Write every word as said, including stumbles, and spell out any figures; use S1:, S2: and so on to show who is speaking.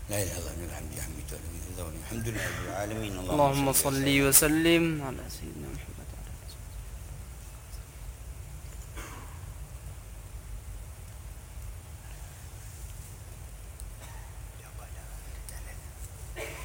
S1: لا إله إلا الله الحمد لله الحمد لله الحمد لله رب العالمين اللهم
S2: اللهم
S1: صل
S2: صل
S1: وسلم.
S2: وسلم على سيدنا